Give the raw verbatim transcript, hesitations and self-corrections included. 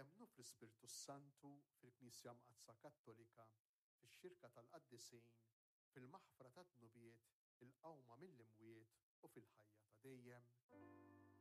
Nemnu fl-Ispirtu Santu, fil-Knisja Mqazza Kattolika, fix-xirka tal-Qaddisin, fil-maħfra tad-dnubiet, il-qawma mill-imwiet u fil-ħajja ta' dejjem.